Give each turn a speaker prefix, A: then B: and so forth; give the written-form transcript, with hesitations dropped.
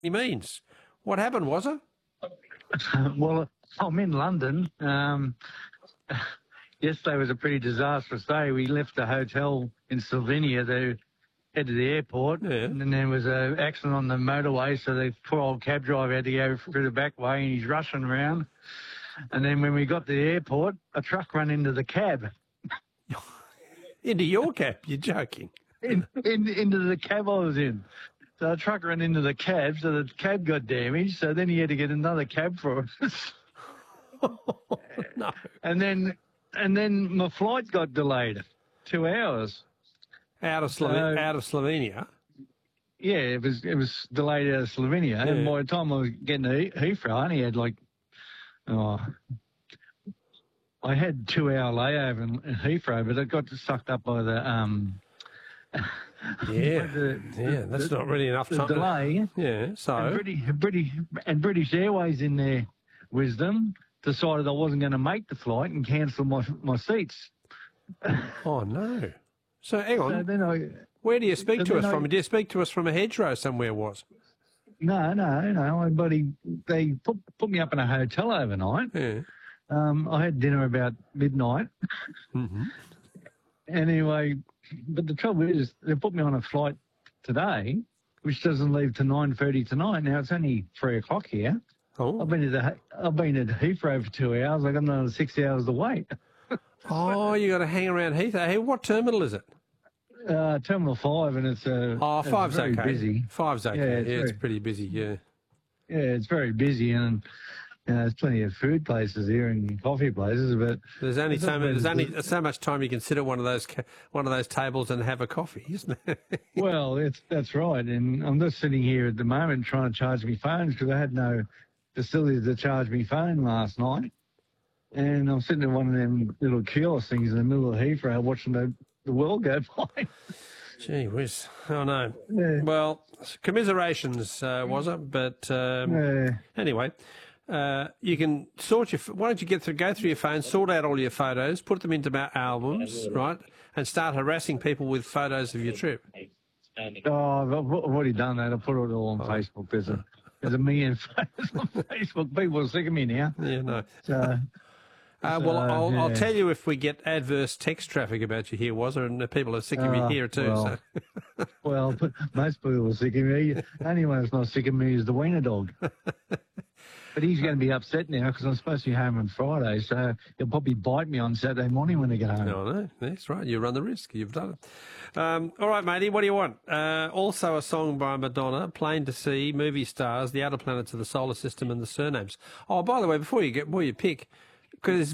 A: he means. What happened, was it?
B: Well, I'm in London. Yesterday was a pretty disastrous day. We left the hotel in Slovenia to head to the airport, and then there was an accident on the motorway, so the poor old cab driver had to go through the back way, and he's rushing around. And then when we got to the airport, a truck ran into the cab.
A: Into your cab? You're joking.
B: Into the cab I was in. So the truck ran into the cab, so the cab got damaged, so then he had to get another cab for us.
A: No.
B: And then my flight got delayed 2 hours.
A: Out of Slovenia?
B: Yeah, it was delayed out of Slovenia. Yeah. And by the time I was getting to Heathrow, I only had I had 2 hour layover in Heathrow, but it got sucked up by the
A: that's not really enough time.
B: The delay.
A: Yeah, so
B: and British Airways, in their wisdom, decided I wasn't going to make the flight and cancelled my seats.
A: Oh no! So hang on.
B: So then
A: where do you speak to us from? Do you speak to us from a hedgerow somewhere?
B: No. They put me up in a hotel overnight.
A: Yeah.
B: I had dinner about midnight.
A: Mm-hmm.
B: Anyway, but the trouble is, they put me on a flight today, which doesn't leave till 9:30 tonight. Now it's only 3 o'clock here.
A: Oh.
B: I've been at Heathrow for 2 hours. I got another 6 hours to wait.
A: Oh, you got to hang around Heathrow. Hey, what terminal is it?
B: Terminal 5, and it's
A: Five's
B: very
A: okay.
B: busy.
A: Five's okay. Yeah, it's pretty busy. Yeah.
B: Yeah, it's very busy, and there's plenty of food places here and coffee places, but
A: there's only so much time you can sit at one of those tables and have a coffee, isn't there?
B: Well, that's right. And I'm just sitting here at the moment trying to charge my phones because I had no facilities to charge my phone last night. And I'm sitting at one of them little kiosk things in the middle of Heathrow watching the world go by. Gee
A: whiz. Oh, no.
B: Yeah.
A: Well, commiserations, was it? But anyway, you can why don't you go through your phone, sort out all your photos, put them into albums, right, and start harassing people with photos of your trip.
B: Oh, I've already done that. I put it all on Facebook. There's a million photos on Facebook. People are sick of me now.
A: Yeah, no.
B: So...
A: I'll tell you if we get adverse text traffic about you here, and people are sick of you here too.
B: Well, most people are sick of me. The only one that's not sick of me is the wiener dog. But he's going to be upset now because I'm supposed to be home on Friday, so he'll probably bite me on Saturday morning when I get home.
A: No, that's right. You run the risk. You've done it. All right, matey, what do you want? Also a song by Madonna, Plain to See, Movie Stars, The Outer Planets of the Solar System, and The Surnames. Oh, by the way, before you pick, because